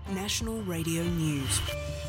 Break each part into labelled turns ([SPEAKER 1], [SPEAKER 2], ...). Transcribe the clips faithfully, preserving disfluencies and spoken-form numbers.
[SPEAKER 1] National Radio News.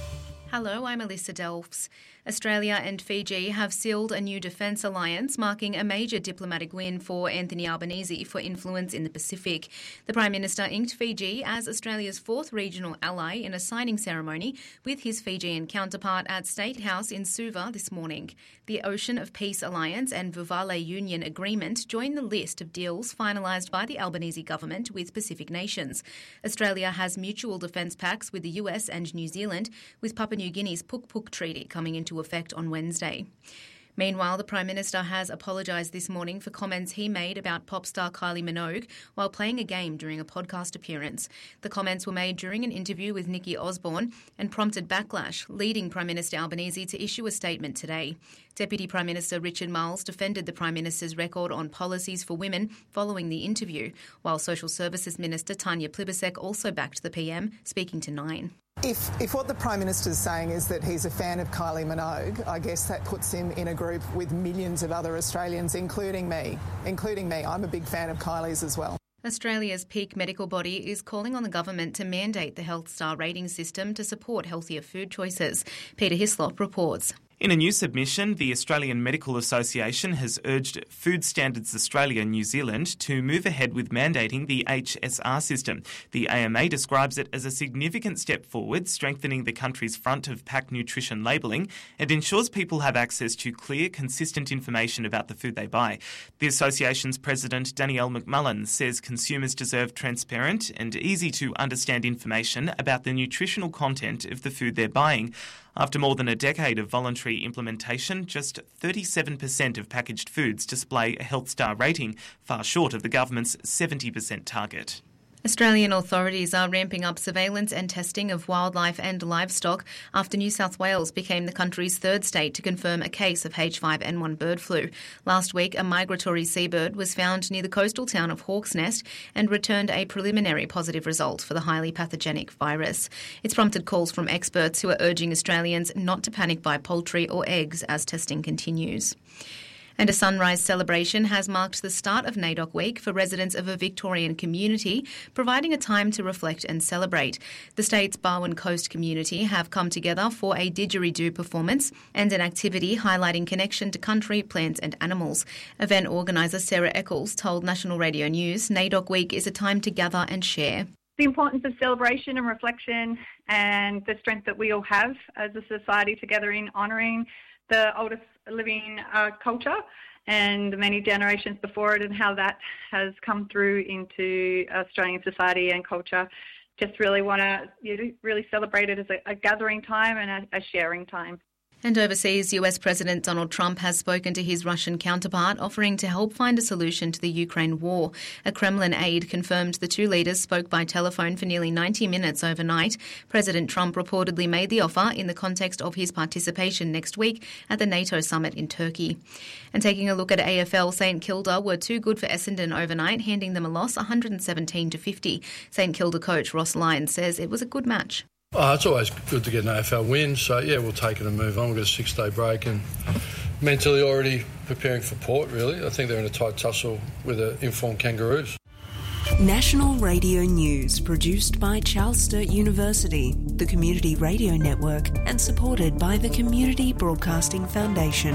[SPEAKER 2] Hello, I'm Alyssa Delfs. Australia and Fiji have sealed a new defence alliance, marking a major diplomatic win for Anthony Albanese for influence in the Pacific. The Prime Minister inked Fiji as Australia's fourth regional ally in a signing ceremony with his Fijian counterpart at State House in Suva this morning. The Ocean of Peace Alliance and Vuvale Union Agreement join the list of deals finalised by the Albanese government with Pacific nations. Australia has mutual defence pacts with the U S and New Zealand, with Papua New Guinea's Puk Puk Treaty coming into effect on Wednesday. Meanwhile, the Prime Minister has apologised this morning for comments he made about pop star Kylie Minogue while playing a game during a podcast appearance. The comments were made during an interview with Nikki Osborne and prompted backlash, leading Prime Minister Albanese to issue a statement today. Deputy Prime Minister Richard Marles defended the Prime Minister's record on policies for women following the interview, while Social Services Minister Tanya Plibersek also backed the P M, speaking to Nine.
[SPEAKER 3] If, if what the Prime Minister is saying is that he's a fan of Kylie Minogue, I guess that puts him in a group with millions of other Australians, including me. Including me. I'm a big fan of Kylie's as well.
[SPEAKER 2] Australia's peak medical body is calling on the government to mandate the Health Star rating system to support healthier food choices. Peter Hislop reports.
[SPEAKER 4] In a new submission, the Australian Medical Association has urged Food Standards Australia and New Zealand to move ahead with mandating the H S R system. The A M A describes it as a significant step forward, strengthening the country's front of pack nutrition labelling and ensures people have access to clear, consistent information about the food they buy. The association's president, Danielle McMullen, says consumers deserve transparent and easy to understand information about the nutritional content of the food they're buying. After more than a decade of voluntary implementation, just thirty-seven percent of packaged foods display a Health Star rating, far short of the government's seventy percent target.
[SPEAKER 2] Australian authorities are ramping up surveillance and testing of wildlife and livestock after New South Wales became the country's third state to confirm a case of H five N one bird flu. Last week, a migratory seabird was found near the coastal town of Hawk's Nest and returned a preliminary positive result for the highly pathogenic virus. It's prompted calls from experts who are urging Australians not to panic buy poultry or eggs as testing continues. And a sunrise celebration has marked the start of NAIDOC Week for residents of a Victorian community, providing a time to reflect and celebrate. The state's Barwon Coast community have come together for a didgeridoo performance and an activity highlighting connection to country, plants and animals. Event organiser Sarah Eccles told National Radio News NAIDOC Week is a time to gather and share.
[SPEAKER 5] The importance of celebration and reflection and the strength that we all have as a society together in honouring the oldest living uh, culture and the many generations before it, and how that has come through into Australian society and culture. Just really want to you know, really celebrate it as a, a gathering time and a, a sharing time.
[SPEAKER 2] And overseas, U S President Donald Trump has spoken to his Russian counterpart, offering to help find a solution to the Ukraine war. A Kremlin aide confirmed the two leaders spoke by telephone for nearly ninety minutes overnight. President Trump reportedly made the offer in the context of his participation next week at the NATO summit in Turkey. And taking a look at A F L, St Kilda were too good for Essendon overnight, handing them a loss one hundred seventeen to fifty. St Kilda coach Ross Lyons says it was a good match.
[SPEAKER 6] Oh, it's always good to get an A F L win, so yeah, we'll take it and move on. We've got a six-day break and mentally already preparing for Port, really. I think they're in a tight tussle with the informed Kangaroos.
[SPEAKER 1] National Radio News, produced by Charles Sturt University, the Community Radio Network, and supported by the Community Broadcasting Foundation.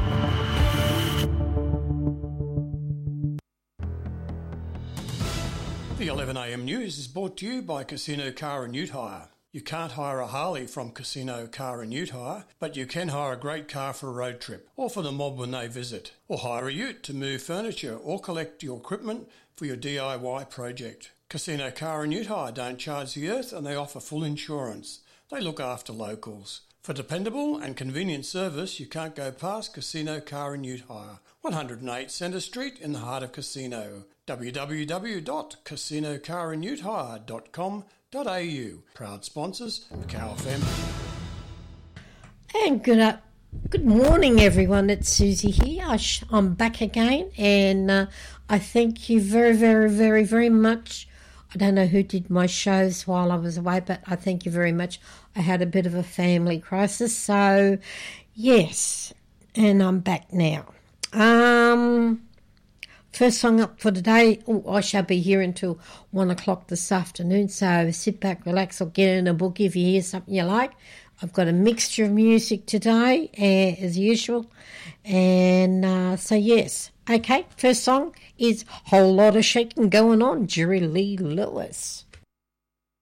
[SPEAKER 7] The eleven a m news is brought to you by Casino Car and Ute Hire. You can't hire a Harley from Casino Car and Ute Hire, but you can hire a great car for a road trip or for the mob when they visit. Or hire a ute to move furniture or collect your equipment for your D I Y project. Casino Car and Ute Hire don't charge the earth and they offer full insurance. They look after locals. For dependable and convenient service, you can't go past Casino Car and Ute Hire. one oh eight Centre Street in the heart of Casino. w w w dot casino car and ute hire dot com dot a u. Proud sponsors, Macau F M.
[SPEAKER 8] And good up, good morning, everyone. It's Susie here. I sh- I'm back again, and uh, I thank you very, very, very, very much. I don't know who did my shows while I was away, but I thank you very much. I had a bit of a family crisis, so yes, and I'm back now. Um, first song up for today. Oh, I shall be here until one o'clock this afternoon, so sit back, relax, or get in a book if you hear something you like. I've got a mixture of music today, uh, as usual. And uh, so, yes. Okay, first song is Whole Lot of Shaking Going On, Jerry Lee Lewis.